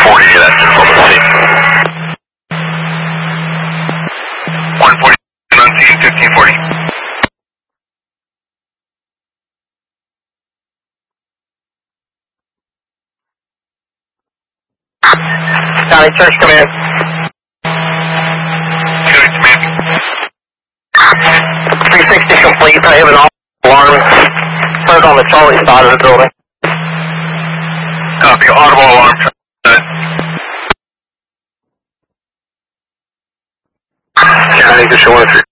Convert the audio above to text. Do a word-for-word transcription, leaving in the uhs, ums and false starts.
forty, that's Oklahoma City. one forty, nineteen, fifteen forty. County Church Command. County Command. three sixty complete. I have an alarm heard on the Charlie side of the building. Copy, audible alarm. County, just one three.